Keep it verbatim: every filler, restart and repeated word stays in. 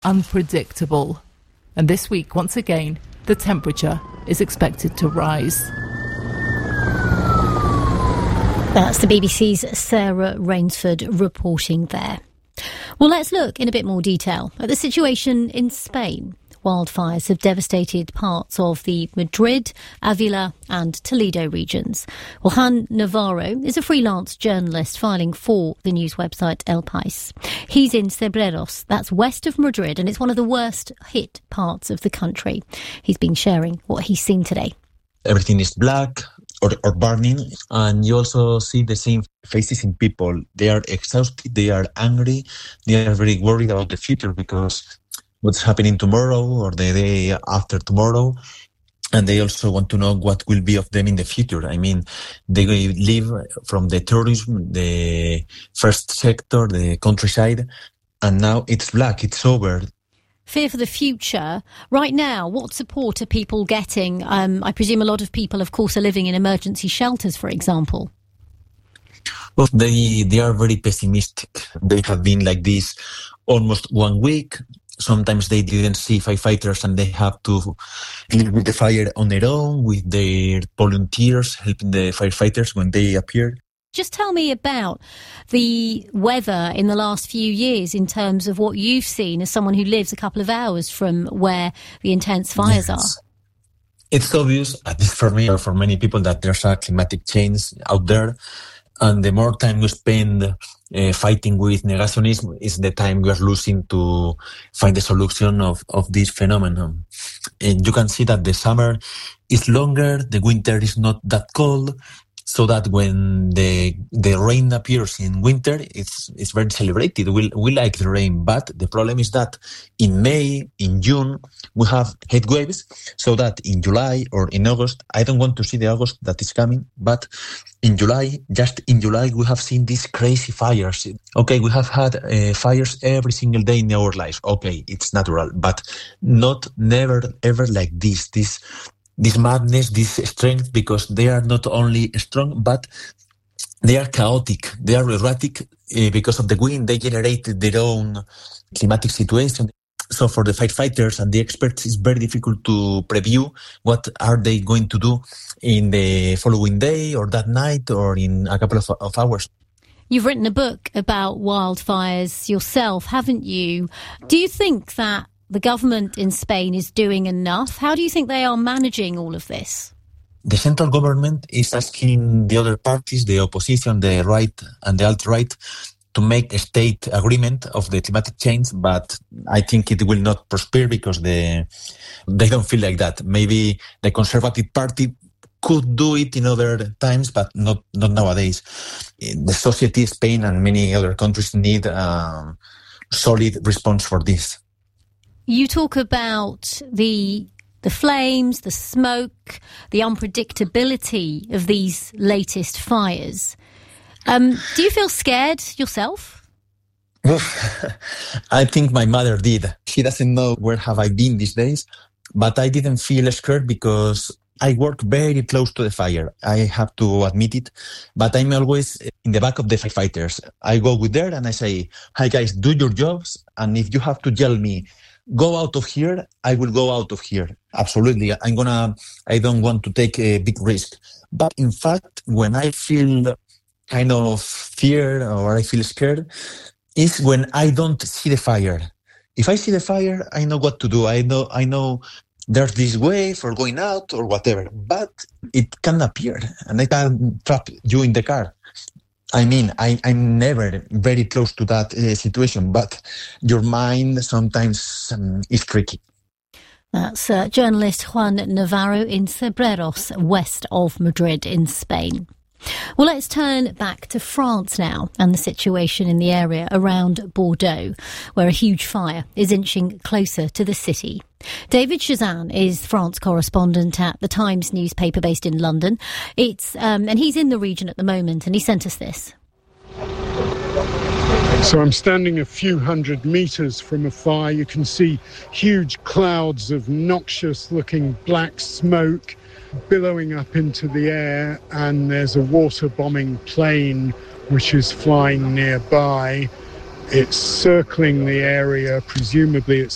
unpredictable. And this week, once again, the temperature is expected to rise. That's the B B C's Sarah Rainsford reporting there. Well, let's look in a bit more detail at the situation in Spain. Wildfires have devastated parts of the Madrid, Avila and Toledo regions. Well, Juan Navarro is a freelance journalist filing for the news website El País. He's in Cebreros, that's west of Madrid, and it's one of the worst hit parts of the country. He's been sharing what he's seen today. Everything is black or, or burning, and you also see the same faces in people. They are exhausted, they are angry, they are very worried about the future because what's happening tomorrow or the day after tomorrow. And they also want to know what will be of them in the future. I mean, they live from the tourism, the first sector, the countryside, and now it's black, it's over. Fear for the future. Right now, what support are people getting? Um, I presume a lot of people, of course, are living in emergency shelters, for example. Well, they, they are very pessimistic. They have been like this almost one week. Sometimes they didn't see firefighters and they have to deal with the fire on their own, with their volunteers helping the firefighters when they appear. Just tell me about the weather in the last few years in terms of what you've seen as someone who lives a couple of hours from where the intense fires yes. are. It's obvious, at least for me or for many people, that there's a climatic change out there. And the more time we spend uh, fighting with negationism is the time we are losing to find the solution of, of this phenomenon. And you can see that the summer is longer, the winter is not that cold, so that when the the rain appears in winter, it's it's very celebrated. We we like the rain, but the problem is that in May, in June, we have heat waves, so that in July or in August, I don't want to see the August that is coming, but in July, just in July, we have seen these crazy fires. Okay, we have had uh, fires every single day in our life. Okay, it's natural, but not never ever like this. This. This madness, this strength, because they are not only strong, but they are chaotic. They are erratic uh, because of the wind. They generated their own climatic situation. So for the firefighters and the experts, it's very difficult to preview what are they going to do in the following day or that night or in a couple of, of hours. You've written a book about wildfires yourself, haven't you? Do you think that the government in Spain is doing enough? How do you think they are managing all of this? The central government is asking the other parties, the opposition, the right and the alt-right, to make a state agreement of the climatic change, but I think it will not prosper because the, they don't feel like that. Maybe the Conservative Party could do it in other times, but not, not nowadays. The society, Spain and many other countries need a solid response for this. You talk about the the flames, the smoke, the unpredictability of these latest fires. Um, do you feel scared yourself? I think my mother did. She doesn't know where have I been these days, but I didn't feel scared because I work very close to the fire. I have to admit it, but I'm always in the back of the firefighters. I go with there and I say, "Hi guys, do your jobs, and if you have to yell me, go out of here, I will go out of here." Absolutely. I'm gonna, I don't want to take a big risk. But in fact, when I feel kind of fear or I feel scared, is when I don't see the fire. If I see the fire, I know what to do. I know, I know there's this way for going out or whatever, but it can appear and I can trap you in the car. I mean, I, I'm never very close to that uh, situation, but your mind sometimes um, is tricky. That's uh, journalist Juan Navarro in Cebreros, west of Madrid in Spain. Well, let's turn back to France now and the situation in the area around Bordeaux, where a huge fire is inching closer to the city. David Chazan is France correspondent at the Times newspaper based in London. It's um, and he's in the region at the moment, and he sent us this. So I'm standing a few hundred metres from a fire. You can see huge clouds of noxious-looking black smoke billowing up into the air, and there's a water-bombing plane which is flying nearby. It's circling the area. Presumably it's